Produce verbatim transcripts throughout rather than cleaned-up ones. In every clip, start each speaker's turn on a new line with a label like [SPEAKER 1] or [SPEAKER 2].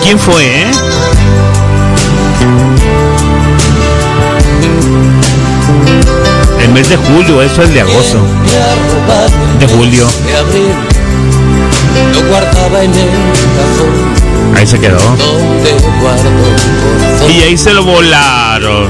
[SPEAKER 1] quién fue, eh? El mes de julio, eso es de agosto. De julio.
[SPEAKER 2] Lo guardaba en el cajón.
[SPEAKER 1] Ahí se quedó.
[SPEAKER 2] Donde guardo
[SPEAKER 1] y ahí se lo volaron.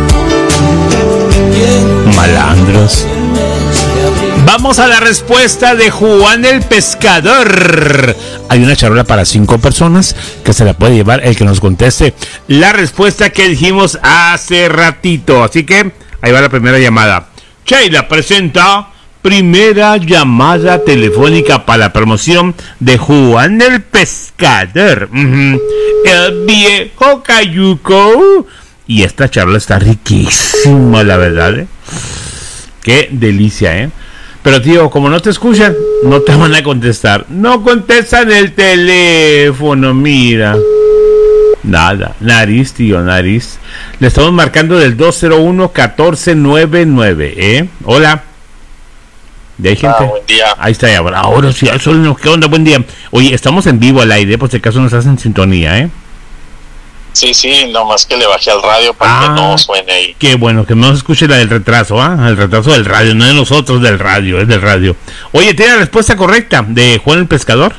[SPEAKER 1] Malandros. Vamos a la respuesta de Juan el Pescador. Hay una charola para cinco personas que se la puede llevar el que nos conteste la respuesta que dijimos hace ratito. Así que ahí va la primera llamada. Sheila presenta primera llamada telefónica para la promoción de Juan el Pescador. Uh-huh. El viejo cayuco. Y esta charla está riquísima, la verdad, ¿eh? Qué delicia, ¿eh? Pero, tío, como no te escuchan, no te van a contestar. No contestan el teléfono, mira. Nada, nariz, tío, nariz. Le estamos marcando del dos cero uno, uno cuatro nueve nueve, ¿eh? Hola. ¿De ahí gente?
[SPEAKER 3] Ah, buen día.
[SPEAKER 1] Ahí está, ahora, ahora sí, eso, ¿qué onda? Buen día. Oye, estamos en vivo al aire, por si acaso nos hacen sintonía, ¿eh?
[SPEAKER 3] Sí, sí, nomás que le bajé al radio para
[SPEAKER 1] ah,
[SPEAKER 3] que no suene ahí.
[SPEAKER 1] Qué bueno, que no se escuche la del retraso, ¿ah? ¿eh? El retraso del radio, no de nosotros del radio, es del radio. Oye, ¿tiene la respuesta correcta de Juan el Pescador?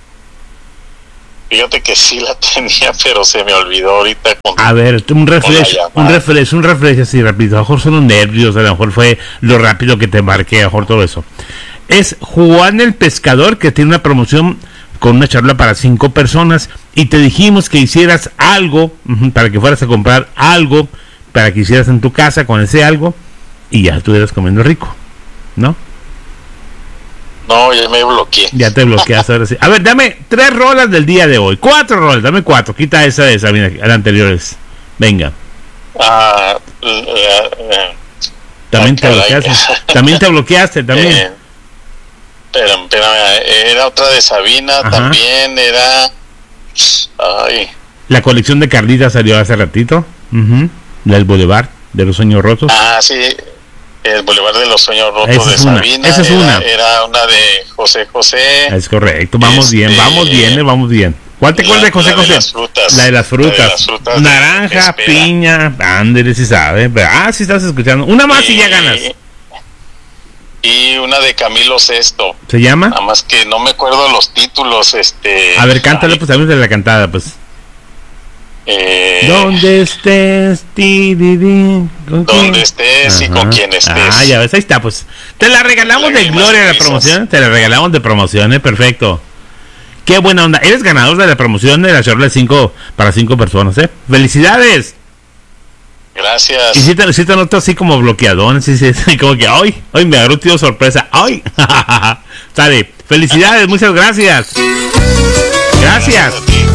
[SPEAKER 3] Fíjate que sí la tenía, pero se me olvidó ahorita. Con,
[SPEAKER 1] a ver, un refresh, un refresh, un refresh así rápido. A lo mejor son los nervios, a lo mejor fue lo rápido que te marqué, a lo mejor todo eso. Es Juan el Pescador, que tiene una promoción con una charla para cinco personas y te dijimos que hicieras algo uh, para que fueras a comprar algo para que hicieras en tu casa con ese algo y ya estuvieras comiendo rico, ¿no?
[SPEAKER 3] No, ya me bloqueé.
[SPEAKER 1] Ya te bloqueaste ahora sí. A ver, dame tres rolas del día de hoy. Cuatro rolas, dame cuatro. Quita esa de esa, mira, las anteriores. Venga.
[SPEAKER 3] Ah, uh, uh,
[SPEAKER 1] también te bloqueaste. También te bloqueaste, también.
[SPEAKER 3] Eh, pero, pero era otra de Sabina. Ajá. También era. Ay.
[SPEAKER 1] La colección de Carlita salió hace ratito. Uh-huh. Del Boulevard de los Sueños Rotos.
[SPEAKER 3] Ah, sí. El Boulevard de los Sueños Rotos
[SPEAKER 1] esa
[SPEAKER 3] de
[SPEAKER 1] es una,
[SPEAKER 3] Sabina.
[SPEAKER 1] Esa es
[SPEAKER 3] era,
[SPEAKER 1] una.
[SPEAKER 3] Era una de José José.
[SPEAKER 1] Es correcto. Vamos
[SPEAKER 3] este,
[SPEAKER 1] bien, vamos bien, eh, vamos bien. ¿Cuál te acuerdas de José
[SPEAKER 3] la
[SPEAKER 1] José?
[SPEAKER 3] De las frutas,
[SPEAKER 1] la de las frutas.
[SPEAKER 3] La de las frutas
[SPEAKER 1] naranja,
[SPEAKER 3] de
[SPEAKER 1] piña, ándale, si sabe. Ah, sí estás escuchando. Una más y, y ya ganas.
[SPEAKER 3] Y una de Camilo Sesto.
[SPEAKER 1] ¿Se llama?
[SPEAKER 3] Nada más que no me acuerdo los títulos, este...
[SPEAKER 1] A ver, cántale, pues, sabes de la cantada, pues.
[SPEAKER 3] Eh,
[SPEAKER 1] ¿Dónde estés? Ti, di, di,
[SPEAKER 3] ¿con ¿Dónde quién? estés? Ajá. Y con quién estés.
[SPEAKER 1] Ah, ya ves, ahí está, pues. Te la regalamos de gloria de la promoción. Te la regalamos de promoción, eh, perfecto. Qué buena onda. Eres ganador de la promoción de la charla de cinco para cinco personas, eh. ¡Felicidades!
[SPEAKER 3] Gracias.
[SPEAKER 1] Y si te, si te noto así como bloqueadón, sí, sí, como que hoy, hoy me agarró tío sorpresa. ¡Ay! Sale. Felicidades, muchas gracias. Gracias. gracias